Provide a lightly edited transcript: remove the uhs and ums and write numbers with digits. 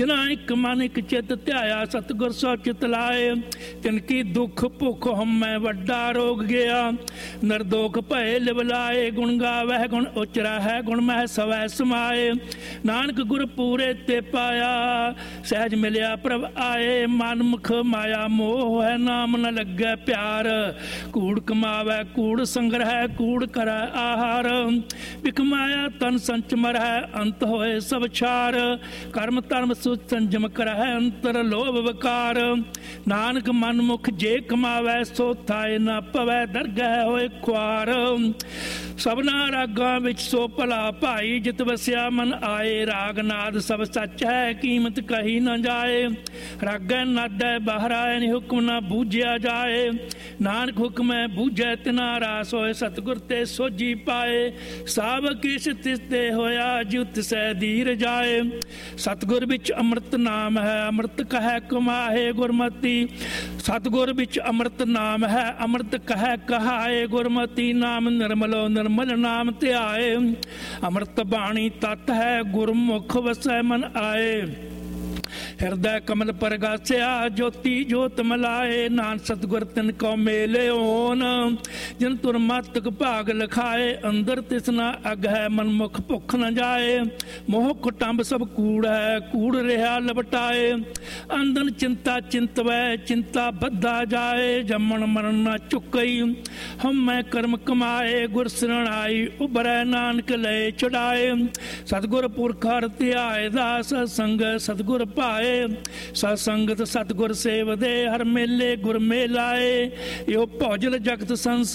जिना एक मन एक चित ध्याया सतगुर सो चित लाए, तिनकी दुख भुख हमें वड्डा रोग गया। नरदोख भय लिवलाए, गुण गावै गुण उचरा है, गुण मह सवै समाए। नानक गुर पूरे ते पाया, सहज मिलिया प्रभ आए। मन मुख माया मोह है, नाम न लगे प्यार। कूड़ कमावै कूड़ संग्रह, कूड़ करै आहार। बिख माया तन संच मर है, अंत होए सब छार। कर्म धर्म संजम करह, अंतर लोभ विकार। नानक मन मुख जे कमावै, सो थाए न पवै, दरगह होए खुआर। सबना रागां विच सो भला भाई, जित वसिया मन आए। राग नाद सब सच है, कीमत कही न जाए। रागै नादै बाहर आए, हुक्म न बूझिया जाए। नानक हुक्म बूझै तिना रास होए, सतगुर ते सोझी पाए। सब किश तिस ते होया, जिउ तिसै धीर जाए। सतगुर विच अमृत नाम है, अमृत कह कमाए गुरमति। सतगुर विच अमृत नाम है, अमृत कह कहाए गुरमति। नाम निर्मलो निर्मल नाम ध्याए, अमृत बाणी तत् है, गुरमुख वसै मन आए। हृदय कमल परगासिया, ज्योति जोत मलाए। नानक सतगुर तिन को मेले ओन, जिन तुर मातक भाग लिखाए। अंदर तिसना अग है, मन मुख भुख न जाए। मोह कुटंब सब कूड़ है, कूड़ रहा लपटाए। अंधन चिंता चिंतवै, चिंता बद्धा जाए। जमन मरण न चुकई, हम मैं कर्म कमाए। गुर शरण आई, उबरै नानक लय चढ़ाए। सतगुर पुरख हर ध्याए, दास संग सतगुर पाए। सत्संगत सतगुर सेवदे, हर मेले गुर मेलाए। यो भौजल जगत संसार